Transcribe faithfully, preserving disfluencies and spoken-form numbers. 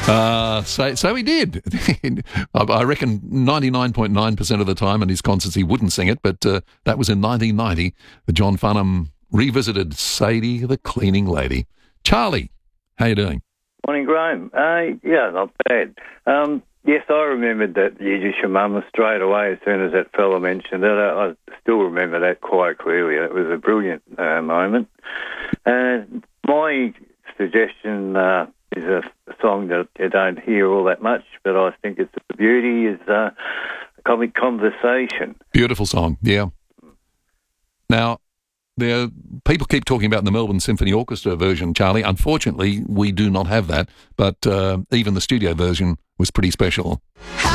Uh, so, so he did. I reckon ninety-nine point nine percent of the time in his concerts he wouldn't sing it, but uh, that was in nineteen ninety. The John Farnham revisited Sadie the Cleaning Lady. Charlie, how you doing? Morning, Graham. Uh, yeah, not bad. Um, yes, I remembered that You Just Your Mama straight away as soon as that fella mentioned it. I, I still remember that quite clearly. It was a brilliant uh, moment. Uh, my suggestion uh, is a, a song that you don't hear all that much, but I think it's a beauty, is uh, Comic Conversation. Beautiful song, yeah. Now, there people keep talking about the Melbourne Symphony Orchestra version, Charlie. Unfortunately, we do not have that, but uh, even the studio version was pretty special.